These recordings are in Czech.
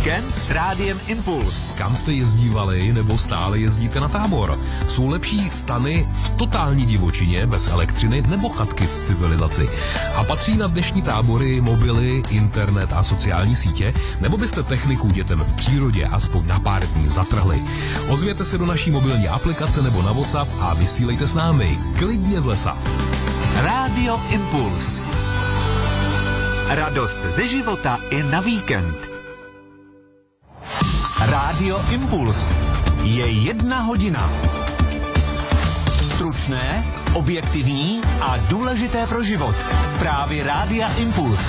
Víkend s Rádiem Impuls. Kam jste jezdívali nebo stále jezdíte na tábor? Jsou lepší stany v totální divočině bez elektřiny nebo chatky v civilizaci? A patří na dnešní tábory mobily, internet a sociální sítě? Nebo byste techniku dětem v přírodě aspoň na pár dní zatrhli? Ozvěte se do naší mobilní aplikace nebo na WhatsApp a vysílejte s námi klidně z lesa. Rádio Impuls. Radost ze života i na víkend. Rádio Impuls. Je 1 hodina. Stručné, objektivní a důležité pro život. Zprávy Rádia Impuls.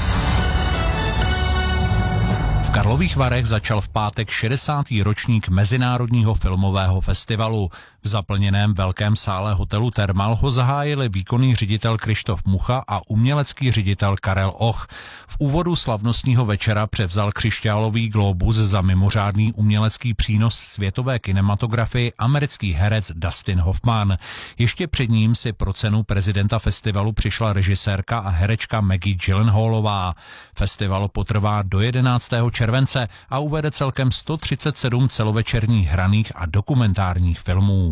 V Karlových Varech začal v pátek 60. ročník Mezinárodního filmového festivalu. V zaplněném velkém sále hotelu Thermal ho zahájili výkonný ředitel Krištof Mucha a umělecký ředitel Karel Och. V úvodu slavnostního večera převzal křišťálový glóbus za mimořádný umělecký přínos světové kinematografii americký herec Dustin Hoffman. Ještě před ním si pro cenu prezidenta festivalu přišla režisérka a herečka Maggie Gyllenhaalová. Festival potrvá do 11. července a uvede celkem 137 celovečerních hraných a dokumentárních filmů.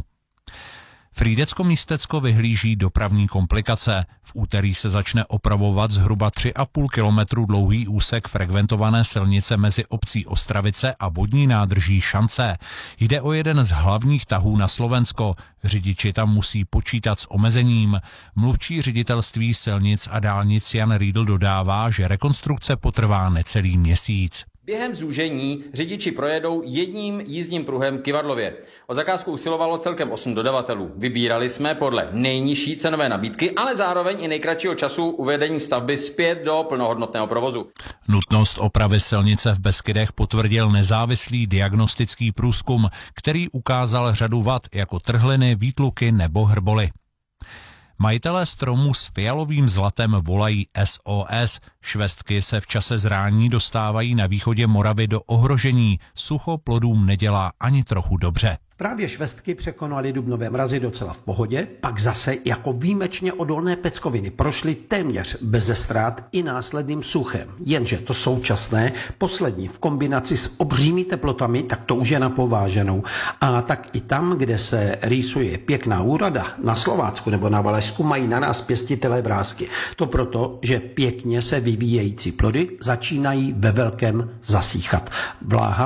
Frýdecko-Místecko vyhlíží dopravní komplikace. V úterý se začne opravovat zhruba 3,5 kilometru dlouhý úsek frekventované silnice mezi obcí Ostravice a vodní nádrží Šance. Jde o jeden z hlavních tahů na Slovensko. Řidiči tam musí počítat s omezením. Mluvčí ředitelství silnic a dálnic Jan Riedl dodává, že rekonstrukce potrvá necelý měsíc. Během zúžení řidiči projedou jedním jízdním pruhem Kyvadlově. O zakázku usilovalo celkem 8 dodavatelů. Vybírali jsme podle nejnižší cenové nabídky, ale zároveň i nejkratšího času uvedení stavby zpět do plnohodnotného provozu. Nutnost opravy silnice v Beskydech potvrdil nezávislý diagnostický průzkum, který ukázal řadu vad jako trhliny, výtluky nebo hrboly. Majitelé stromů s fialovým zlatem volají SOS. Švestky se v čase zrání dostávají na východě Moravy do ohrožení. Sucho plodům nedělá ani trochu dobře. Právě švestky překonaly dubnové mrazy docela v pohodě, pak zase jako výjimečně odolné peckoviny prošly téměř beze ztrát i následným suchem. Jenže to současné, poslední v kombinaci s obřími teplotami, tak to už je na pováženou. A tak i tam, kde se rýsuje pěkná úroda, na Slovácku nebo na Valašsku mají na nás pěstitelé vrásky. To proto, že pěkně se vyvíjející plody začínají ve velkém zasíchat. Vláha